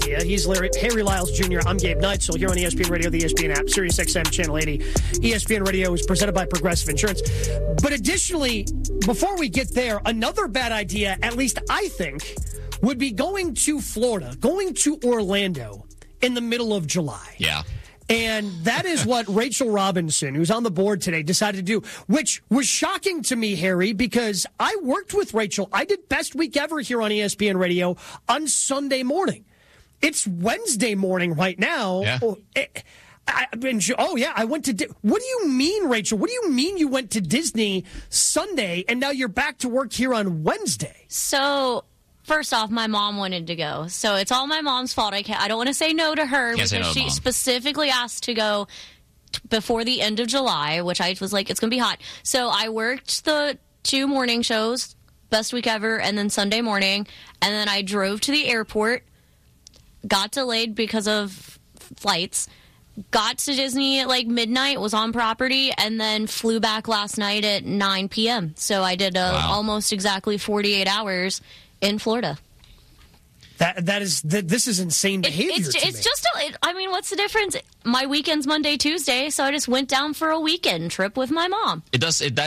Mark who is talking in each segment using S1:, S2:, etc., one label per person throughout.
S1: Yeah, he's Harry Lyles Jr. I'm Gabe Neitzel here on ESPN Radio, the ESPN app, Sirius XM Channel 80. ESPN Radio is presented by Progressive Insurance. But additionally, before we get there, another bad idea, at least I think, would be going to Florida, going to Orlando in the middle of July.
S2: Yeah.
S1: And that is what Rachel Robinson, who's on the board today, decided to do, which was shocking to me, Harry, because I worked with Rachel. I did Best Week Ever here on ESPN Radio on Sunday morning. It's Wednesday morning right now.
S2: Yeah.
S1: I went to. What do you mean, Rachel? What do you mean you went to Disney Sunday and now you're back to work here on Wednesday?
S3: So, first off, my mom wanted to go, so it's all my mom's fault. I don't want to say no to her because she specifically asked to go before the end of July, which I was like, it's going to be hot. So I worked the 2 morning shows, Best Week Ever, and then Sunday morning, and then I drove to the airport. Got delayed because of flights, got to Disney at like midnight, was on property, and then flew back last night at 9 p.m. So I did almost exactly 48 hours in Florida.
S1: This is insane behavior.
S3: It's just, what's the difference? My weekend's Monday, Tuesday, so I just went down for a weekend trip with my mom.
S2: I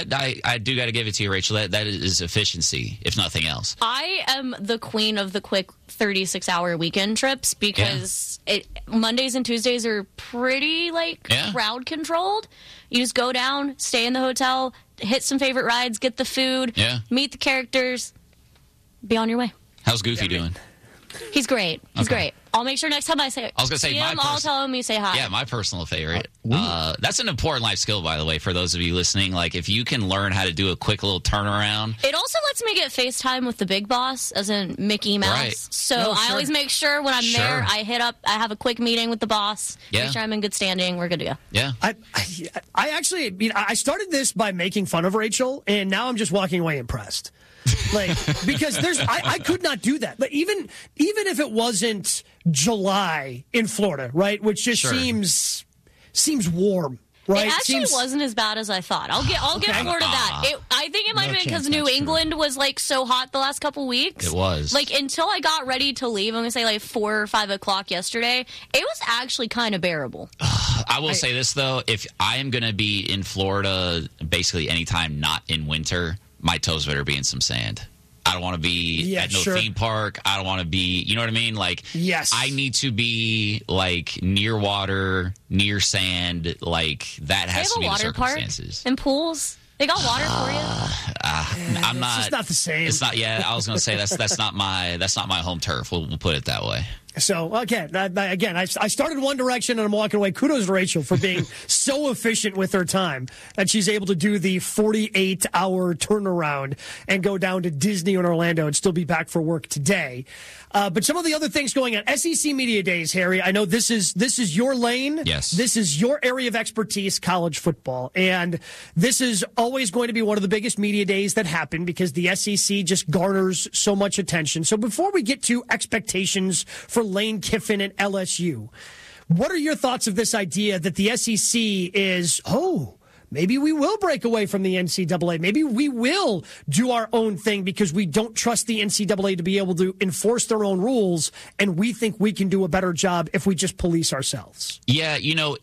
S2: do got to give it to you, Rachel. That is efficiency, if nothing else.
S3: I am the queen of the quick 36-hour weekend trips because Mondays and Tuesdays are pretty crowd controlled. You just go down, stay in the hotel, hit some favorite rides, get the food, meet the characters, be on your way.
S2: How's Goofy doing?
S3: He's great. He's great. I'll make sure next time I was going to say I'll tell him you say hi.
S2: Yeah, my personal favorite. That's an important life skill, by the way, for those of you listening. Like, if you can learn how to do a quick little turnaround.
S3: It also lets me get FaceTime with the big boss, as in Mickey Mouse. Right. So I always make sure when I'm there, I have a quick meeting with the boss, make sure I'm in good standing. We're good to go.
S2: Yeah.
S1: I actually, I started this by making fun of Rachel, and now I'm just walking away impressed. Because I could not do that. But even if it wasn't July in Florida, right, which just seems warm, right?
S3: It actually wasn't as bad as I thought. I'll give Florida that. I think it might have been because New England was so hot the last couple weeks.
S2: It was
S3: until I got ready to leave. I'm gonna say 4 or 5 o'clock yesterday. It was actually kind of bearable.
S2: I will say this though: if I am gonna be in Florida, basically anytime not in winter, my toes better be in some sand. I don't want to be at no theme park. I don't want to be, you know what I mean? I need to be near water, near sand. That has to be the circumstances.
S3: And pools. They got water for you.
S1: I'm not. It's not the same.
S2: It's not. Yeah, I was going to say that's not my home turf. We'll put it that way.
S1: So, again, I started one direction and I'm walking away. Kudos to Rachel for being so efficient with her time that she's able to do the 48-hour turnaround and go down to Disney in Orlando and still be back for work today. But some of the other things going on. SEC Media Days, Harry, I know this is your lane.
S2: Yes.
S1: This is your area of expertise, college football. And this is always going to be one of the biggest media days that happen because the SEC just garners so much attention. So before we get to expectations for Lane Kiffin and LSU, what are your thoughts of this idea that the SEC is, maybe we will break away from the NCAA. Maybe we will do our own thing because we don't trust the NCAA to be able to enforce their own rules, and we think we can do a better job if we just police ourselves.
S2: Yeah,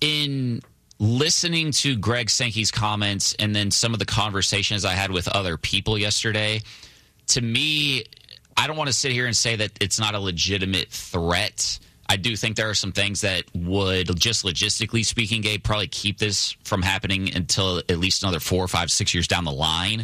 S2: in listening to Greg Sankey's comments and then some of the conversations I had with other people yesterday, to me, I don't want to sit here and say that it's not a legitimate threat. I do think there are some things that would, just logistically speaking, Gabe, probably keep this from happening until at least another 4, 5, 6 years down the line,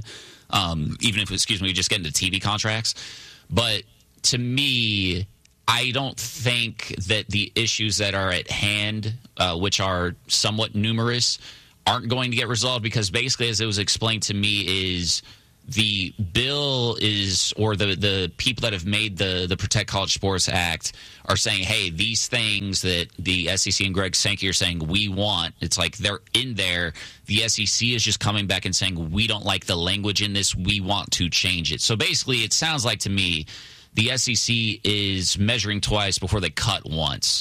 S2: even if, we just get into TV contracts. But to me, I don't think that the issues that are at hand, which are somewhat numerous, aren't going to get resolved because basically, as it was explained to me, is the bill is, or the people that have made the Protect College Sports Act are saying, hey, these things that the SEC and Greg Sankey are saying we want, it's like they're in there. The SEC is just coming back and saying, we don't like the language in this. We want to change it. So basically, it sounds like to me the SEC is measuring twice before they cut once.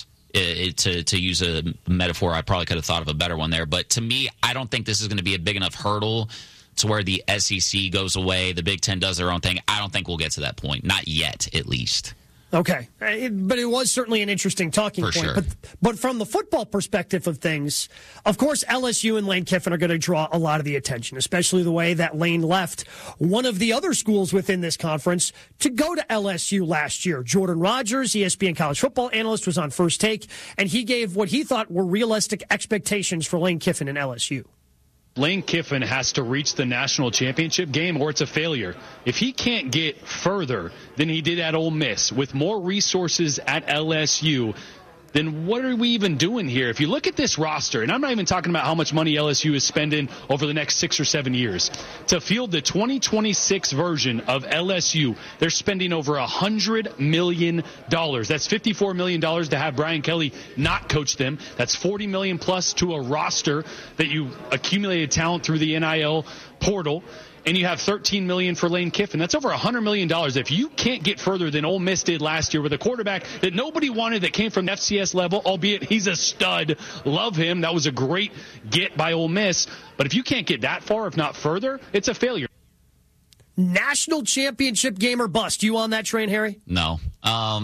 S2: To use a metaphor, I probably could have thought of a better one there. But to me, I don't think this is going to be a big enough hurdle to where the SEC goes away, the Big Ten does their own thing. I don't think we'll get to that point. Not yet, at least.
S1: Okay. But it was certainly an interesting talking point.
S2: Sure.
S1: But from the football perspective of things, of course, LSU and Lane Kiffin are going to draw a lot of the attention, especially the way that Lane left one of the other schools within this conference to go to LSU last year. Jordan Rogers, ESPN college football analyst, was on First Take, and he gave what he thought were realistic expectations for Lane Kiffin and LSU.
S4: Lane Kiffin has to reach the national championship game or it's a failure. If he can't get further than he did at Ole Miss with more resources at LSU, then what are we even doing here? If you look at this roster, and I'm not even talking about how much money LSU is spending over the next 6 or 7 years, to field the 2026 version of LSU, they're spending over $100 million. That's $54 million to have Brian Kelly not coach them. That's $40 million plus to a roster that you accumulated talent through the NIL portal. And you have $13 million for Lane Kiffin. That's over $100 million. If you can't get further than Ole Miss did last year with a quarterback that nobody wanted that came from the FCS level, albeit he's a stud, love him. That was a great get by Ole Miss. But if you can't get that far, if not further, it's a failure.
S1: National championship game or bust. You on that train, Harry?
S2: No. No,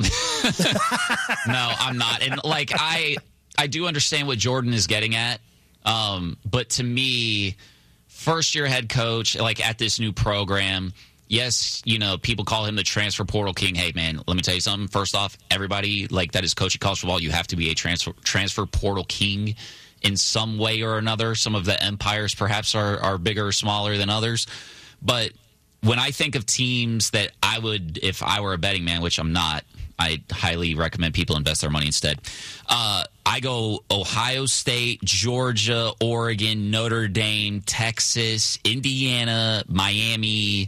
S2: I'm not. And I do understand what Jordan is getting at. But to me, first-year head coach, at this new program, yes, people call him the transfer portal king. Hey, man, let me tell you something. First off, everybody that is coaching college football, you have to be a transfer portal king in some way or another. Some of the empires perhaps are bigger or smaller than others. But when I think of teams that I would, if I were a betting man, which I'm not, I highly recommend people invest their money instead. I go Ohio State, Georgia, Oregon, Notre Dame, Texas, Indiana, Miami,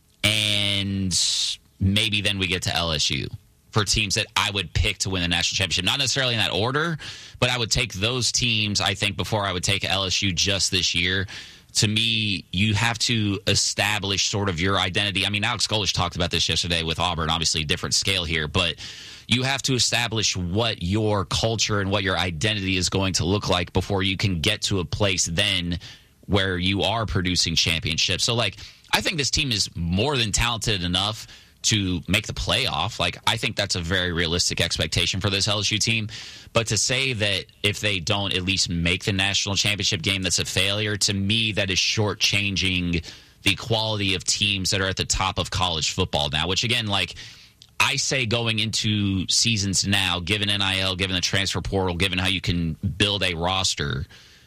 S2: and maybe then we get to LSU for teams that I would pick to win the national championship. Not necessarily in that order, but I would take those teams, I think, before I would take LSU just this year. To me, you have to establish sort of your identity. I mean, Alex Golesh talked about this yesterday with Auburn, obviously different scale here, but you have to establish what your culture and what your identity is going to look like before you can get to a place then where you are producing championships. So, I think this team is more than talented enough to make the playoff. I think that's a very realistic expectation for this LSU team. But to say that if they don't at least make the national championship game, that's a failure, to me, that is shortchanging the quality of teams that are at the top of college football now, which, again, I say going into seasons now, given NIL, given the transfer portal, given how you can build a roster,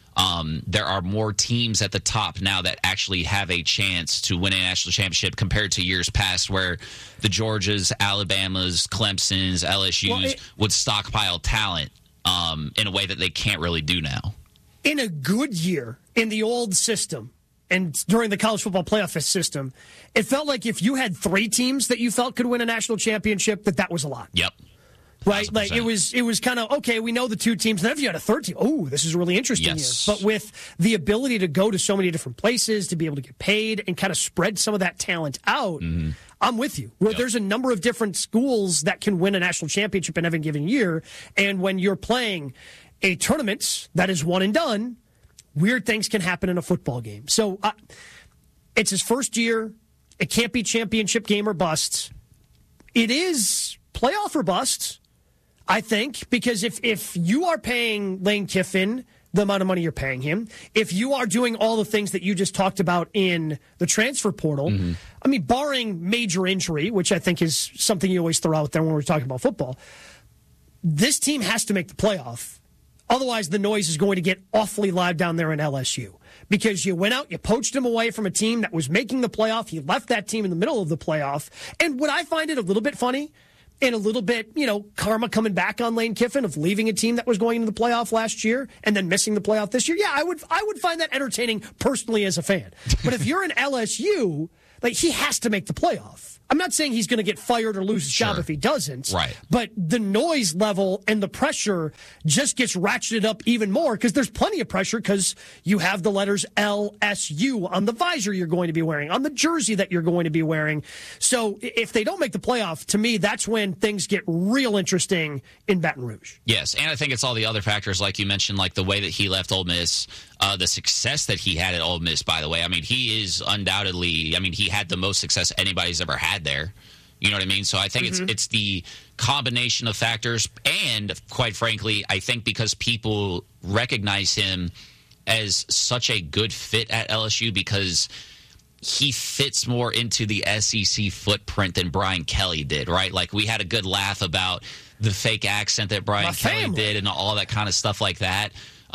S2: there are more teams at the top now that actually have a chance to win a national championship compared to years past where the Georgias, Alabamas, Clemsons, LSUs would stockpile talent in a way that they can't really do now.
S1: In a good year in the old system and during the college football playoff system, it felt like if you had 3 teams that you felt could win a national championship, that was a lot.
S2: Yep.
S1: Right, 100%. It was kind of, okay, we know the 2 teams. Then if you had a 3rd team, this is really interesting
S2: yes.
S1: here. But with the ability to go to so many different places, to be able to get paid and kind of spread some of that talent out, I'm with you. Where there's a number of different schools that can win a national championship in every given year, and when you're playing a tournament that is one and done, weird things can happen in a football game. So it's his first year. It can't be championship game or bust. It is playoff or bust, I think, because if you are paying Lane Kiffin the amount of money you're paying him, if you are doing all the things that you just talked about in the transfer portal, I mean, barring major injury, which I think is something you always throw out there when we're talking about football, this team has to make the playoff. Otherwise, the noise is going to get awfully loud down there in LSU because you went out, you poached him away from a team that was making the playoff. He left that team in the middle of the playoff. And would I find it a little bit funny and a little bit, karma coming back on Lane Kiffin of leaving a team that was going into the playoff last year and then missing the playoff this year? Yeah, I would find that entertaining personally as a fan. But if you're in LSU, he has to make the playoff. I'm not saying he's going to get fired or lose his job if he doesn't.
S2: Right.
S1: But the noise level and the pressure just gets ratcheted up even more because there's plenty of pressure because you have the letters LSU on the visor you're going to be wearing, on the jersey that you're going to be wearing. So if they don't make the playoff, to me, that's when things get real interesting in Baton Rouge.
S2: Yes, and I think it's all the other factors like you mentioned, like the way that he left Ole Miss, the success that he had at Ole Miss, by the way. I mean, he is undoubtedly, he had the most success anybody's ever had there. You know what I mean? So I think it's the combination of factors, and quite frankly, I think because people recognize him as such a good fit at LSU because he fits more into the SEC footprint than Brian Kelly did, right? Like, we had a good laugh about the fake accent that Brian Kelly did and all that kind of stuff like that.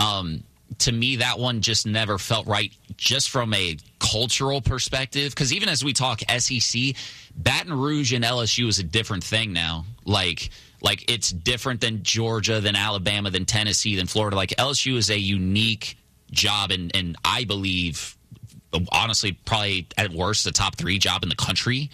S2: To me, that one just never felt right just from a cultural perspective. Because even as we talk SEC, Baton Rouge and LSU is a different thing now. Like it's different than Georgia, than Alabama, than Tennessee, than Florida. Like, LSU is a unique job, and I believe, honestly, probably at worst, the top 3 job in the country.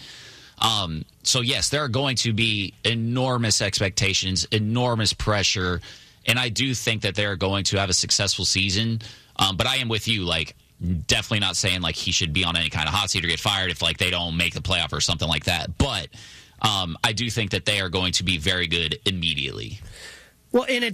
S2: So, yes, there are going to be enormous expectations, enormous pressure, and I do think that they're going to have a successful season. But I am with you, like, definitely not saying, like, he should be on any kind of hot seat or get fired if, like, they don't make the playoff or something like that. But I do think that they are going to be very good immediately.
S1: Well, and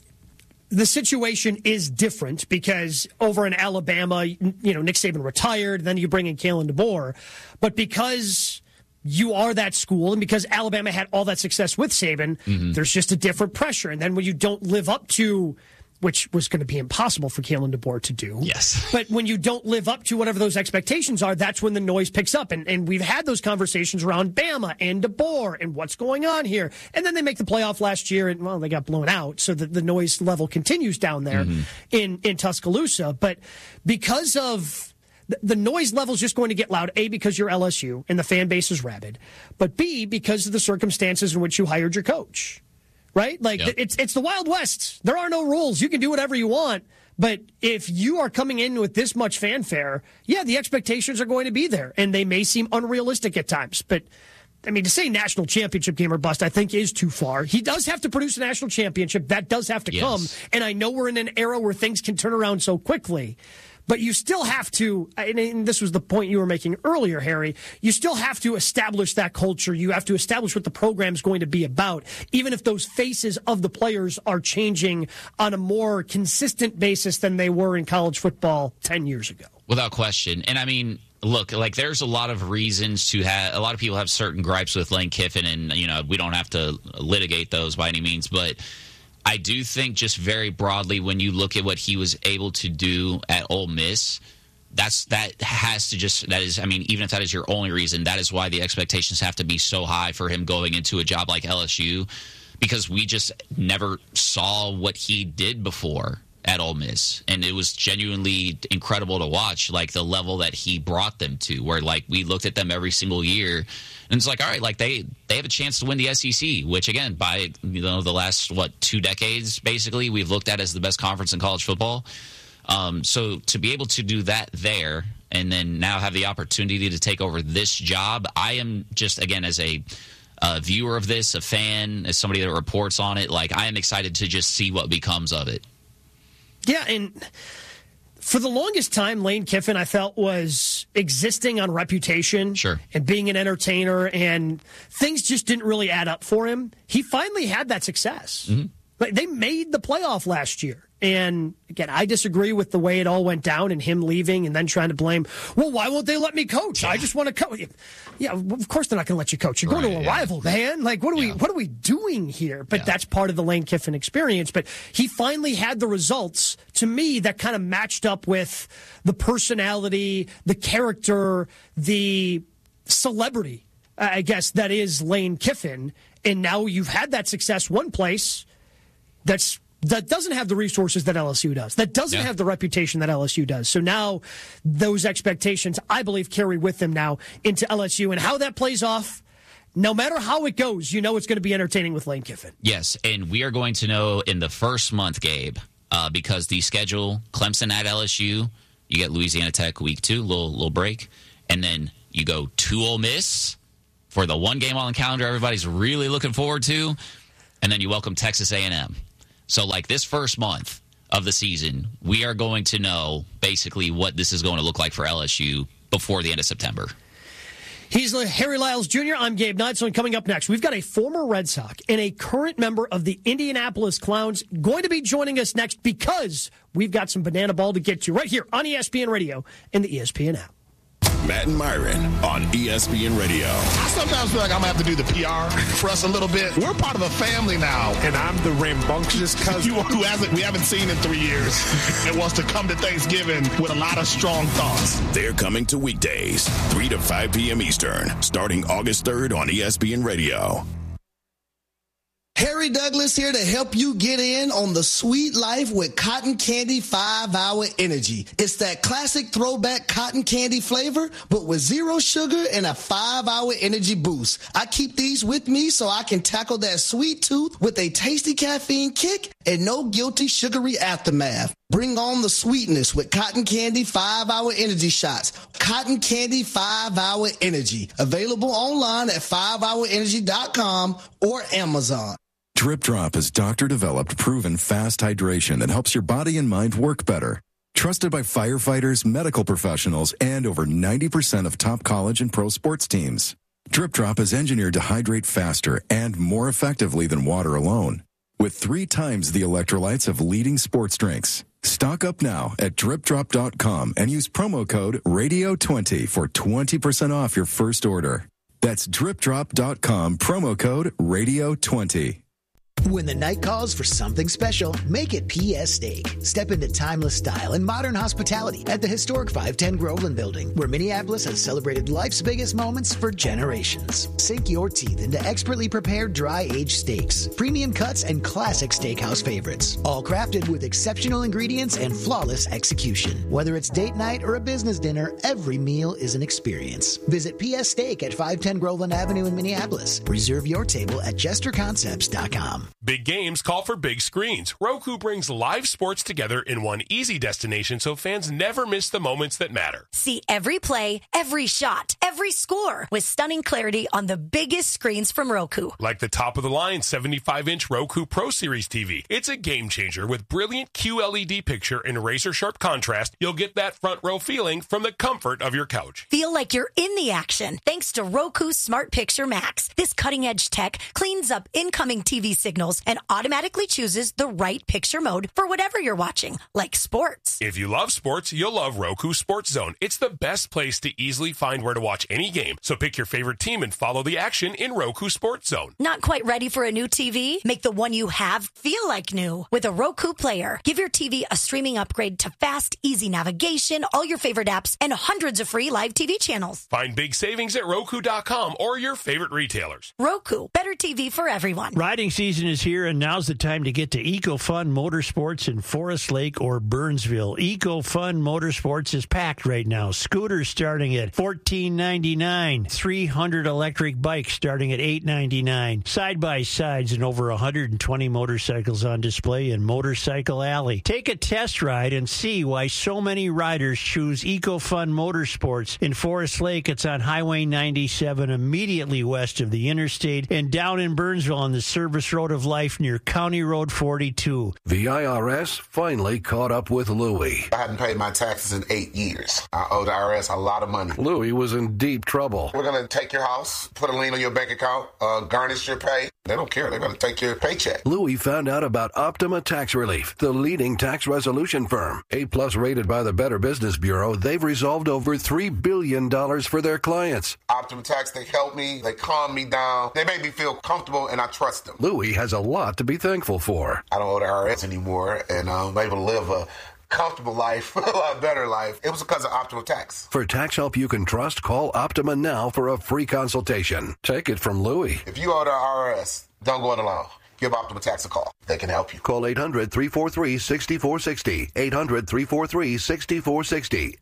S1: the situation is different because over in Alabama, Nick Saban retired, then you bring in Kalen DeBoer. But because you are that school, and because Alabama had all that success with Saban, there's just a different pressure. And then when you don't live up to, which was going to be impossible for Kalen DeBoer to do.
S2: Yes.
S1: But when you don't live up to whatever those expectations are, that's when the noise picks up. And we've had those conversations around Bama and DeBoer and what's going on here. And then they make the playoff last year, and, well, they got blown out. So the noise level continues down there in Tuscaloosa. But because of the noise level is just going to get loud, A, because you're LSU and the fan base is rabid, but B, because of the circumstances in which you hired your coach. Right? Like, it's the Wild West. There are no rules. You can do whatever you want. But if you are coming in with this much fanfare, the expectations are going to be there. And they may seem unrealistic at times. But, I mean, to say national championship game or bust, I think is too far. He does have to produce a national championship. That does have to come. And I know we're in an era where things can turn around so quickly. But you still have to, and this was the point you were making earlier, Harry, you still have to establish that culture. You have to establish what the program is going to be about, even if those faces of the players are changing on a more consistent basis than they were in college football 10 years ago.
S2: Without question. And I mean, look, like, there's a lot of reasons to have, a lot of people have certain gripes with Lane Kiffin, and, we don't have to litigate those by any means, but I do think just very broadly, when you look at what he was able to do at Ole Miss, even if that is your only reason, that is why the expectations have to be so high for him going into a job like LSU, because we just never saw what he did before at Ole Miss. And it was genuinely incredible to watch, like, the level that he brought them to, where, like, we looked at them every single year and it's like, all right, like, they have a chance to win the SEC, which, again, by the last 2 decades, basically, we've looked at as the best conference in college football. So to be able to do that there, and then now have the opportunity to take over this job, I am just, again, as a viewer of this, a fan, as somebody that reports on it, like, I am excited to just see what becomes of it.
S1: Yeah, and for the longest time, Lane Kiffin, I felt, was existing on reputation and being an entertainer, and things just didn't really add up for him. He finally had that success. Like, they made the playoff last year. And, again, I disagree with the way it all went down and him leaving and then trying to blame, well, why won't they let me coach? I just want to coach. Yeah, of course they're not going to let you coach. You're going to a rival, man. Like, what are we doing here? But that's part of the Lane Kiffin experience. But he finally had the results, to me, that kind of matched up with the personality, the character, the celebrity, I guess, that is Lane Kiffin. And now you've had that success one place that doesn't have the resources that LSU does, that doesn't have the reputation that LSU does. So now those expectations, I believe, carry with them now into LSU. And how that plays off, no matter how it goes, it's going to be entertaining with Lane Kiffin.
S2: Yes, and we are going to know in the first month, Gabe, because the schedule, Clemson at LSU, you get Louisiana Tech week 2, little break, and then you go to Ole Miss for the one game on the calendar everybody's really looking forward to, and then you welcome Texas A&M. So, like, this first month of the season, we are going to know basically what this is going to look like for LSU before the end of September.
S1: He's Harry Lyles Jr. I'm Gabe Neitzel, and coming up next, we've got a former Red Sox and a current member of the Indianapolis Clowns going to be joining us next, because we've got some banana ball to get to right here on ESPN Radio and the ESPN app.
S5: Matt and Myron on ESPN Radio.
S6: I sometimes feel like I'm going to have to do the PR for us a little bit. We're part of a family now.
S7: And I'm the rambunctious cousin
S6: who we haven't seen in 3 years and wants to come to Thanksgiving with a lot of strong thoughts.
S5: They're coming to weekdays, 3 to 5 p.m. Eastern, starting August 3rd on ESPN Radio.
S8: Harry Douglas here to help you get in on the sweet life with Cotton Candy 5-Hour Energy. It's that classic throwback cotton candy flavor, but with zero sugar and a 5-hour energy boost. I keep these with me so I can tackle that sweet tooth with a tasty caffeine kick and no guilty sugary aftermath. Bring on the sweetness with Cotton Candy 5-Hour Energy Shots. Cotton Candy 5-Hour Energy. Available online at 5hourenergy.com or Amazon.
S9: Drip Drop is doctor-developed, proven fast hydration that helps your body and mind work better. Trusted by firefighters, medical professionals, and over 90% of top college and pro sports teams. Drip Drop is engineered to hydrate faster and more effectively than water alone, with 3 times the electrolytes of leading sports drinks. Stock up now at dripdrop.com and use promo code RADIO20 for 20% off your first order. That's dripdrop.com, promo code RADIO20.
S10: When the night calls for something special, make it PS Steak. Step into timeless style and modern hospitality at the historic 510 Groveland Building, where Minneapolis has celebrated life's biggest moments for generations. Sink your teeth into expertly prepared dry-aged steaks, premium cuts, and classic steakhouse favorites, all crafted with exceptional ingredients and flawless execution. Whether it's date night or a business dinner, every meal is an experience. Visit PS Steak at 510 Groveland Avenue in Minneapolis. Reserve your table at jesterconcepts.com.
S11: Big games call for big screens. Roku brings live sports together in one easy destination so fans never miss the moments that matter.
S12: See every play, every shot, every score with stunning clarity on the biggest screens from Roku.
S11: Like the top-of-the-line 75-inch Roku Pro Series TV. It's a game changer with brilliant QLED picture and razor-sharp contrast. You'll get that front-row feeling from the comfort of your couch.
S12: Feel like you're in the action thanks to Roku Smart Picture Max. This cutting-edge tech cleans up incoming TV signals and automatically chooses the right picture mode for whatever you're watching, like sports.
S11: If you love sports, you'll love Roku Sports Zone. It's the best place to easily find where to watch any game. So pick your favorite team and follow the action in Roku Sports Zone.
S12: Not quite ready for a new TV? Make the one you have feel like new with a Roku Player. Give your TV a streaming upgrade to fast, easy navigation, all your favorite apps, and hundreds of free live TV channels.
S11: Find big savings at Roku.com or your favorite retailers.
S12: Roku, better TV for everyone.
S13: Riding season is here, and now's the time to get to EcoFun Motorsports in Forest Lake or Burnsville. EcoFun Motorsports is packed right now. Scooters starting at $14.99, 300 electric bikes starting at $8.99, side-by-sides and over 120 motorcycles on display in Motorcycle Alley. Take a test ride and see why so many riders choose EcoFun Motorsports. In Forest Lake, it's on Highway 97, immediately west of the interstate, and down in Burnsville on the Service Road of Life near County Road 42.
S14: The IRS finally caught up with Louie.
S15: I hadn't paid my taxes in 8 years. I owe the IRS a lot of money.
S14: Louie was in deep trouble.
S15: We're going to take your house, put a lien on your bank account, garnish your pay. They don't care. They're going to take your paycheck.
S14: Louie found out about Optima Tax Relief, the leading tax resolution firm. A-plus rated by the Better Business Bureau, they've resolved over $3 billion for their clients.
S15: Optima Tax, they help me. They calm me down. They make me feel comfortable, and I trust them.
S14: Louie has a lot to be thankful for.
S15: I don't owe the IRS anymore, and I'm able to live a comfortable life, a lot better life. It was because of Optima Tax.
S14: For tax help you can trust, call Optima now for a free consultation. Take it from Louie.
S15: If you owe the IRS, don't go it alone. Give Optima Tax a call. They can help you.
S14: Call 800-343-6460. 800-343-6460.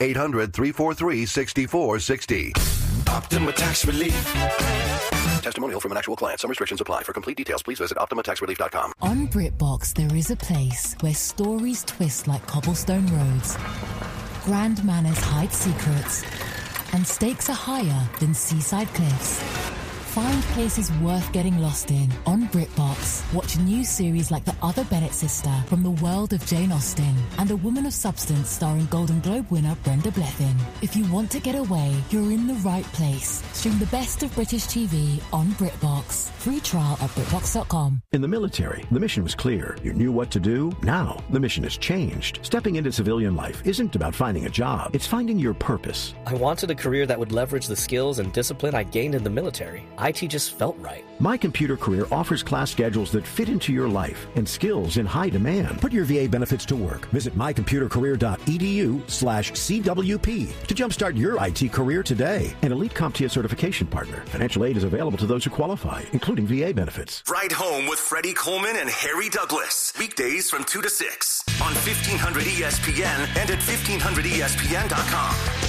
S14: 800-343-6460.
S5: Optima Tax Relief.
S14: Testimonial from an actual client. Some restrictions apply. For complete details, please visit OptimaTaxRelief.com.
S16: On BritBox, there is a place where stories twist like cobblestone roads, grand manners hide secrets, and stakes are higher than seaside cliffs. Find places worth getting lost in on BritBox. Watch new series like The Other Bennett Sister from the world of Jane Austen and A Woman of Substance starring Golden Globe winner Brenda Blethyn. If you want to get away, you're in the right place. Stream the best of British TV on BritBox. Free trial at BritBox.com.
S17: In the military, the mission was clear. You knew what to do. Now, the mission has changed. Stepping into civilian life isn't about finding a job. It's finding your purpose.
S18: I wanted a career that would leverage the skills and discipline I gained in the military. IT just felt right.
S17: My Computer Career offers class schedules that fit into your life and skills in high demand. Put your VA benefits to work. Visit mycomputercareer.edu/CWP to jumpstart your IT career today. An Elite CompTIA certification partner. Financial aid is available to those who qualify, including VA benefits.
S19: Ride Home with Freddie Coleman and Harry Douglas. Weekdays from 2 to 6 on 1500 ESPN and at 1500ESPN.com.